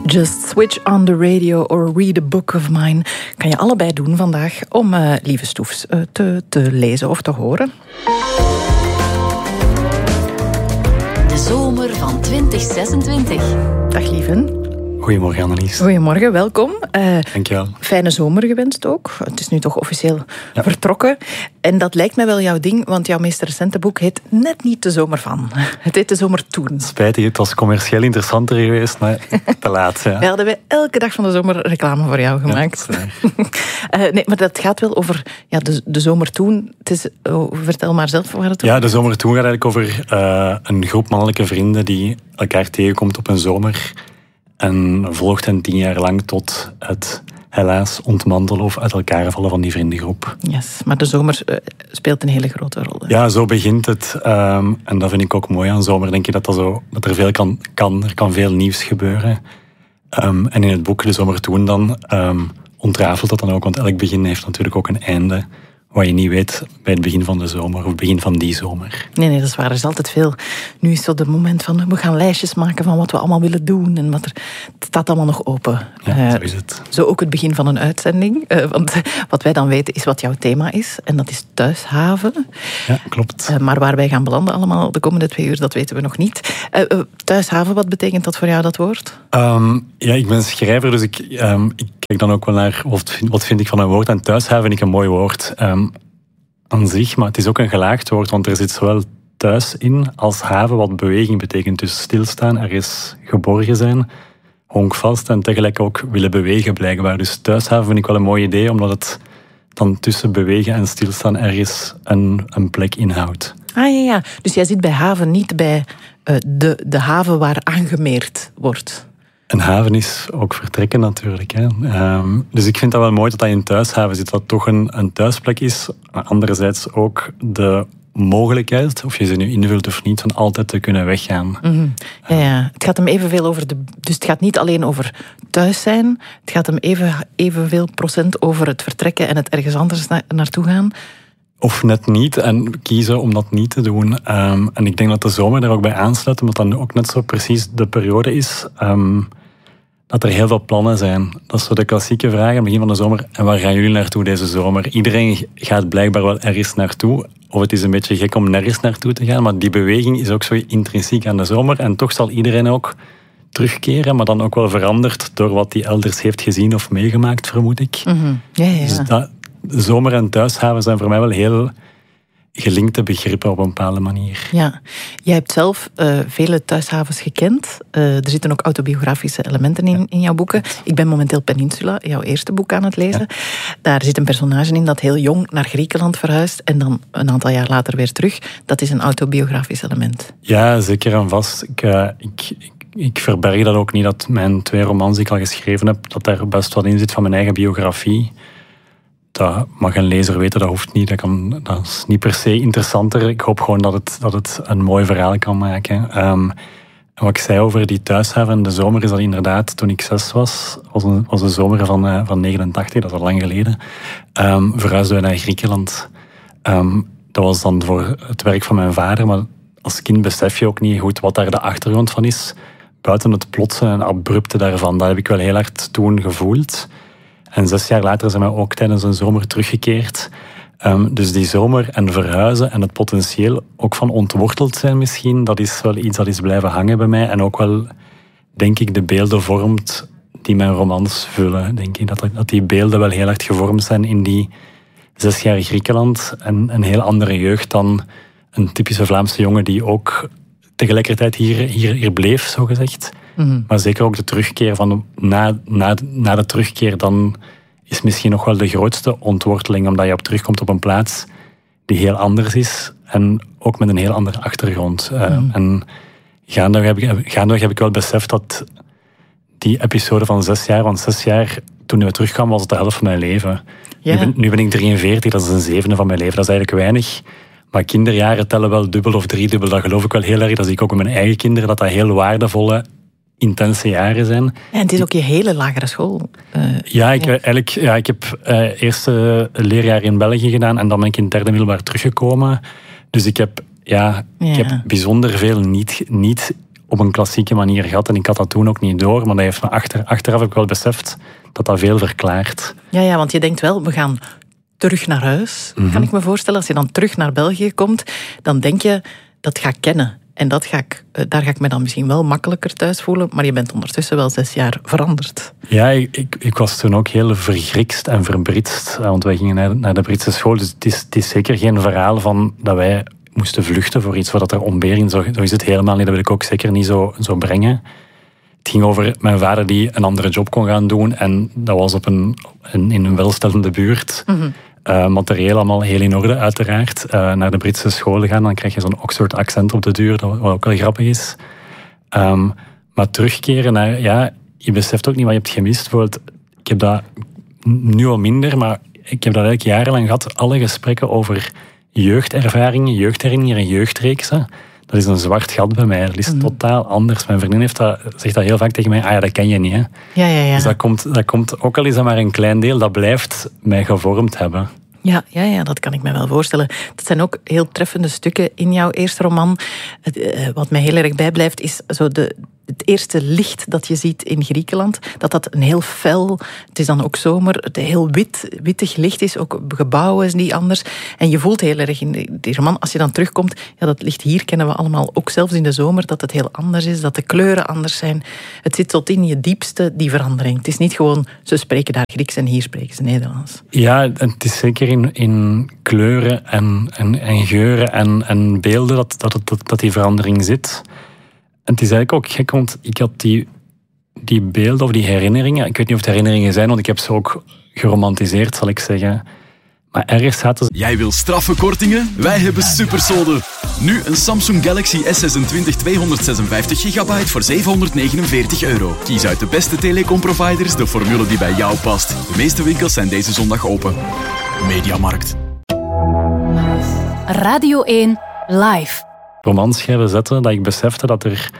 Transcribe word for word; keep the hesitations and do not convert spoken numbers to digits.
Just switch on the radio or read a book of mine. Kan je allebei doen vandaag om uh, Lieve Stoefs uh, te, te lezen of te horen. De zomer van twintig zesentwintig. Dag Lieve. Goedemorgen Annelies. Goedemorgen, welkom. Uh, Dankjewel. Fijne zomer gewenst ook. Het is nu toch officieel ja. vertrokken. En dat lijkt mij wel jouw ding, want jouw meest recente boek heet net niet De Zomer van. Het heet De Zomer Toen. Spijtig, het was commercieel interessanter geweest, maar te laat. Ja. We hadden wij elke dag van de zomer reclame voor jou gemaakt. Ja, uh, nee, maar dat gaat wel over ja, de, de Zomer Toen. Het is, oh, vertel maar zelf waar het over Ja, De Zomer Toen gaat eigenlijk over uh, een groep mannelijke vrienden die elkaar tegenkomt op een zomer. En volgt hen tien jaar lang tot het helaas ontmantelen of uit elkaar vallen van die vriendengroep. Yes, maar de zomer uh, speelt een hele grote rol. Hè? Ja, zo begint het. Um, en dat vind ik ook mooi aan zomer. Denk je dat, dat, zo, dat er veel kan, kan. Er kan veel nieuws gebeuren. Um, en in het boek De Zomer Toen dan um, ontrafelt dat dan ook. Want elk begin heeft natuurlijk ook een einde. Wat je niet weet bij het begin van de zomer of begin van die zomer. Nee, nee, dat is waar. Er is altijd veel. Nu is het moment van, we gaan lijstjes maken van wat we allemaal willen doen. En wat er, het staat allemaal nog open. Ja, uh, zo is het. Zo ook het begin van een uitzending. Uh, want wat wij dan weten is wat jouw thema is. En dat is thuishaven. Ja, klopt. Uh, maar waar wij gaan belanden allemaal de komende twee uur, dat weten we nog niet. Uh, uh, thuishaven, wat betekent dat voor jou, dat woord? Um, ja, ik ben schrijver, dus ik, um, ik kijk dan ook wel naar wat vind, wat vind ik van een woord. En thuishaven vind ik een mooi woord. Um, aan zich, maar het is ook een gelaagd woord, want er zit zowel thuis in als haven, wat beweging betekent. Dus stilstaan, er is geborgen zijn, honkvast en tegelijk ook willen bewegen blijkbaar. Dus thuishaven vind ik wel een mooi idee, omdat het dan tussen bewegen en stilstaan ergens een, een plek inhoudt. Ah ja, ja, dus jij zit bij haven, niet bij uh, de, de haven waar aangemeerd wordt. Een haven is ook vertrekken natuurlijk. Hè. Um, dus ik vind dat wel mooi dat dat in thuishaven zit, dat toch een, een thuisplek is. Maar anderzijds ook de mogelijkheid, of je ze nu invult of niet, van altijd te kunnen weggaan. Mm-hmm. Ja, ja. Het gaat hem evenveel over de... Dus het gaat niet alleen over thuis zijn, het gaat hem even, evenveel procent over het vertrekken en het ergens anders na, naartoe gaan. Of net niet, en kiezen om dat niet te doen. Um, en ik denk dat de zomer daar ook bij aansluit, omdat dat ook net zo precies de periode is um, dat er heel veel plannen zijn. Dat is zo de klassieke vraag aan het begin van de zomer. En waar gaan jullie naartoe deze zomer? Iedereen gaat blijkbaar wel ergens naartoe. Of het is een beetje gek om nergens naartoe te gaan, maar die beweging is ook zo intrinsiek aan de zomer. En toch zal iedereen ook terugkeren, maar dan ook wel veranderd door wat hij elders heeft gezien of meegemaakt, vermoed ik. Mm-hmm. Ja, ja, ja. Dus dat, zomer en thuishaven zijn voor mij wel heel gelinkte begrippen op een bepaalde manier. Ja, jij hebt zelf uh, vele thuishavens gekend. Uh, er zitten ook autobiografische elementen in, in jouw boeken. Ik ben momenteel Peninsula, jouw eerste boek, aan het lezen. Ja. Daar zit een personage in dat heel jong naar Griekenland verhuist en dan een aantal jaar later weer terug. Dat is een autobiografisch element. Ja, zeker en vast. Ik, uh, ik, ik, ik verberg dat ook niet, dat mijn twee romans die ik al geschreven heb, dat daar best wat in zit van mijn eigen biografie. Dat mag een lezer weten, dat hoeft niet. Dat, kan, dat is niet per se interessanter. Ik hoop gewoon dat het, dat het een mooi verhaal kan maken. Um, en wat ik zei over die thuishaven en de zomer is dat inderdaad, toen ik zes was, was, een, was de zomer van, uh, van negenentachtig, dat is al lang geleden, um, verhuisden we naar Griekenland. Um, dat was dan voor het werk van mijn vader, maar als kind besef je ook niet goed wat daar de achtergrond van is. Buiten het plotse en abrupte daarvan, dat heb ik wel heel hard toen gevoeld. En zes jaar later zijn we ook tijdens een zomer teruggekeerd. Um, dus die zomer en verhuizen en het potentieel ook van ontworteld zijn misschien, dat is wel iets dat is blijven hangen bij mij. En ook wel, denk ik, de beelden vormt die mijn romans vullen. Denk ik dat, dat die beelden wel heel hard gevormd zijn in die zes jaar Griekenland. En een heel andere jeugd dan een typische Vlaamse jongen die ook tegelijkertijd hier, hier, hier bleef, zogezegd. Mm-hmm. Maar zeker ook de terugkeer van na, na, na de terugkeer dan is misschien nog wel de grootste ontworteling, omdat je op terugkomt op een plaats die heel anders is en ook met een heel andere achtergrond. Mm. Uh, en gaandeweg heb, ik, gaandeweg heb ik wel beseft dat die episode van zes jaar, want zes jaar toen we terugkwamen was het de helft van mijn leven. Ja. Nu, ben, nu ben ik drieënveertig, dat is een zevende van mijn leven, dat is eigenlijk weinig. Maar kinderjaren tellen wel dubbel of driedubbel, dat geloof ik wel heel erg. Dat zie ik ook met mijn eigen kinderen, dat dat heel waardevolle, intense jaren zijn. En het is ook je hele lagere school. Uh, ja, ik, ja. Eigenlijk, ja, ik heb uh, eerst uh, leerjaar in België gedaan en dan ben ik in het derde middelbaar teruggekomen. Dus ik heb, ja, ja. Ik heb bijzonder veel niet, niet op een klassieke manier gehad. En ik had dat toen ook niet door, maar dat heeft me achter, achteraf heb ik wel beseft dat dat veel verklaart. Ja, ja, want je denkt wel, we gaan terug naar huis, mm-hmm. kan ik me voorstellen. Als je dan terug naar België komt, dan denk je, dat ga ik kennen. En dat ga ik, daar ga ik me dan misschien wel makkelijker thuis voelen, maar je bent ondertussen wel zes jaar veranderd. Ja, ik, ik, ik was toen ook heel vergrikst en verbritst, want wij gingen naar, naar de Britse school. Dus het is, het is zeker geen verhaal van dat wij moesten vluchten voor iets wat er ontbering. Zo, zo is het helemaal niet, dat wil ik ook zeker niet zo, zo brengen. Het ging over mijn vader die een andere job kon gaan doen en dat was op een, een, in een welstellende buurt. Mm-hmm. Uh, materieel allemaal heel in orde, uiteraard. Uh, naar de Britse scholen gaan, dan krijg je zo'n Oxford-accent op de duur, wat ook wel grappig is. Um, maar terugkeren naar, ja, je beseft ook niet wat je hebt gemist. Bijvoorbeeld, ik heb dat nu al minder, maar ik heb dat eigenlijk jarenlang gehad. Alle gesprekken over jeugdervaringen, jeugdherinneringen en jeugdreeksen. Dat is een zwart gat bij mij. Dat is mm. totaal anders. Mijn vriendin heeft dat, zegt dat heel vaak tegen mij. Ah ja, dat ken je niet. Hè? Ja, ja, ja. Dus dat komt, dat komt, ook al is dat maar een klein deel, dat blijft mij gevormd hebben. Ja, ja, ja, dat kan ik me wel voorstellen. Dat zijn ook heel treffende stukken in jouw eerste roman. Wat mij heel erg bijblijft is zo de, het eerste licht dat je ziet in Griekenland. Dat dat een heel fel, het is dan ook zomer, het heel wit, wittig licht is. Ook gebouwen die anders. En je voelt heel erg in die roman, als je dan terugkomt, ja, dat licht hier kennen we allemaal ook zelfs in de zomer, dat het heel anders is, dat de kleuren anders zijn. Het zit tot in je diepste, die verandering. Het is niet gewoon, ze spreken daar Grieks en hier spreken ze Nederlands. Ja, het is zeker in, in kleuren en, en, en geuren en, en beelden dat, dat, dat, dat die verandering zit. En het is eigenlijk ook gek, want ik had die, die beelden of die herinneringen, ik weet niet of het herinneringen zijn, want ik heb ze ook geromantiseerd, zal ik zeggen. Maar ergens zaten ze... Jij wil straffe kortingen? Wij hebben supersolden. Nu een Samsung Galaxy S zesentwintig tweehonderdzesenvijftig gigabyte voor zevenhonderdnegenenveertig euro. Kies uit de beste telecomproviders de formule die bij jou past. De meeste winkels zijn deze zondag open. Mediamarkt. Radio één Live. Romanschrijven zetten, dat ik besefte dat er